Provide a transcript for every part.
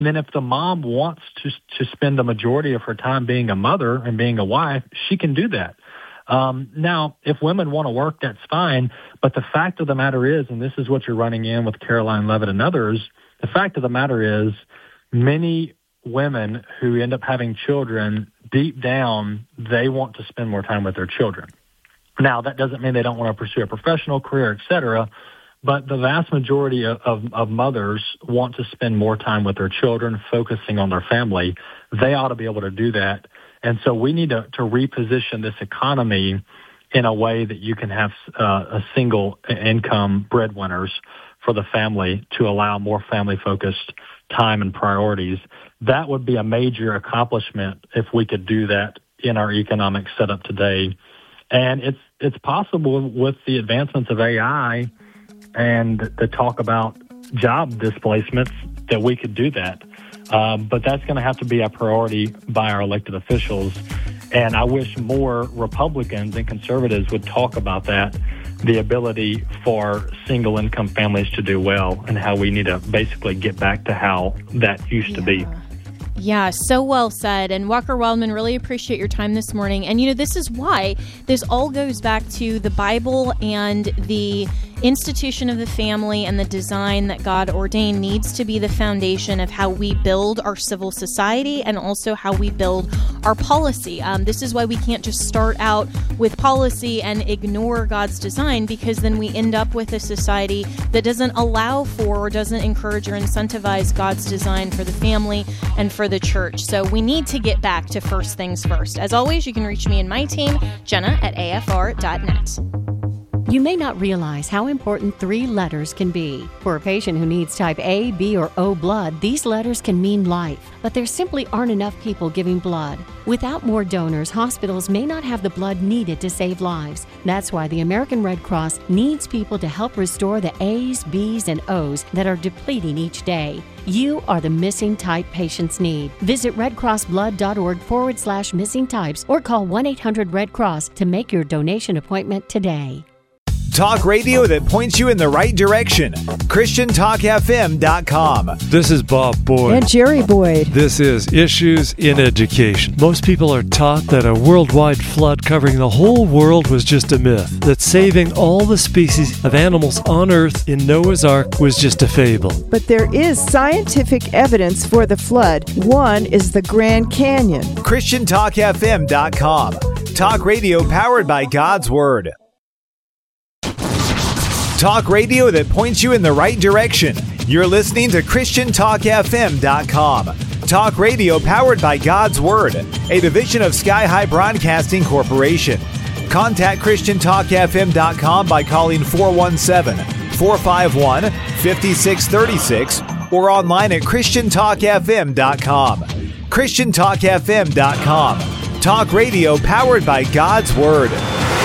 then if the mom wants to spend the majority of her time being a mother and being a wife, she can do that. Now, if women want to work, that's fine. But the fact of the matter is, and this is what you're running in with Caroline Levitt and others, the fact of the matter is many women who end up having children, deep down, they want to spend more time with their children. Now, that doesn't mean they don't want to pursue a professional career, et cetera, but the vast majority of mothers want to spend more time with their children, focusing on their family. They ought to be able to do that. And so we need to reposition this economy in a way that you can have a single income breadwinners for the family to allow more family-focused time and priorities. That would be a major accomplishment if we could do that in our economic setup today. And it's possible with the advancements of AI and the talk about job displacements that we could do that. But that's going to have to be a priority by our elected officials. And I wish more Republicans and conservatives would talk about that, the ability for single-income families to do well and how we need to basically get back to how that used to be. Yeah, so well said. And Walker Wildman, really appreciate your time this morning. And, this is why this all goes back to the Bible and the institution of the family and the design that God ordained needs to be the foundation of how we build our civil society and also how we build our policy. This is why we can't just start out with policy and ignore God's design, because then we end up with a society that doesn't allow for or doesn't encourage or incentivize God's design for the family and for the church. So we need to get back to first things first. As always, you can reach me and my team, Jenna at afr.net. You may not realize how important 3 letters can be. For a patient who needs type A, B, or O blood, these letters can mean life, but there simply aren't enough people giving blood. Without more donors, hospitals may not have the blood needed to save lives. That's why the American Red Cross needs people to help restore the A's, B's, and O's that are depleting each day. You are the missing type patients need. Visit redcrossblood.org/missing types or call 1-800-RED-CROSS to make your donation appointment today. Talk radio that points you in the right direction. ChristianTalkFM.com. This is Bob Boyd. And Jerry Boyd. This is Issues in Education. Most people are taught that a worldwide flood covering the whole world was just a myth, that saving all the species of animals on Earth in Noah's Ark was just a fable. But there is scientific evidence for the flood. One is the Grand Canyon. ChristianTalkFM.com. Talk radio powered by God's Word. Talk radio that points you in the right direction. You're listening to ChristianTalkFM.com. Talk radio powered by God's Word, a division of Sky High Broadcasting Corporation. Contact ChristianTalkFM.com by calling 417-451-5636 or online at ChristianTalkFM.com. ChristianTalkFM.com. Talk radio powered by God's Word.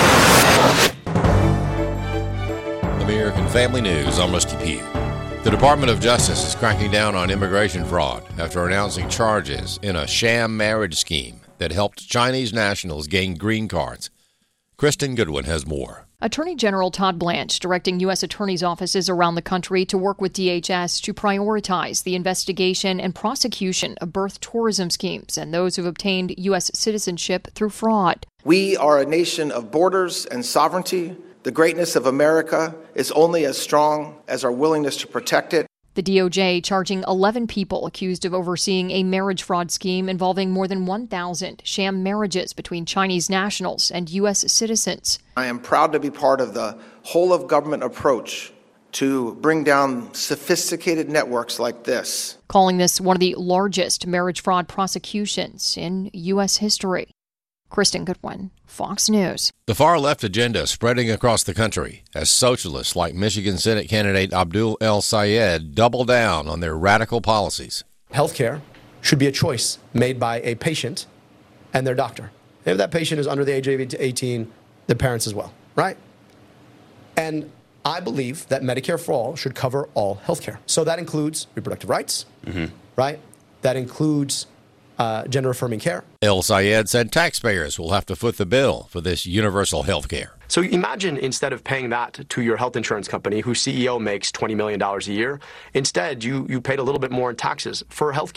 American Family News, I'm Rusty Pugh. The Department of Justice is cracking down on immigration fraud after announcing charges in a sham marriage scheme that helped Chinese nationals gain green cards. Kristen Goodwin has more. Attorney General Todd Blanche directing U.S. attorneys' offices around the country to work with DHS to prioritize the investigation and prosecution of birth tourism schemes and those who've obtained U.S. citizenship through fraud. We are a nation of borders and sovereignty. The greatness of America is only as strong as our willingness to protect it. The DOJ charging 11 people accused of overseeing a marriage fraud scheme involving more than 1,000 sham marriages between Chinese nationals and U.S. citizens. I am proud to be part of the whole-of-government approach to bring down sophisticated networks like this. Calling this one of the largest marriage fraud prosecutions in U.S. history. Kristen Goodwin, Fox News. The far-left agenda is spreading across the country as socialists like Michigan Senate candidate Abdul El-Sayed double down on their radical policies. Healthcare should be a choice made by a patient and their doctor. If that patient is under the age of 18, the parents as well, right? And I believe that Medicare for All should cover all healthcare. So that includes reproductive rights, right? That includes gender-affirming care. El Sayed said taxpayers will have to foot the bill for this universal health care. So imagine instead of paying that to your health insurance company, whose CEO makes $20 million a year, instead you paid a little bit more in taxes for health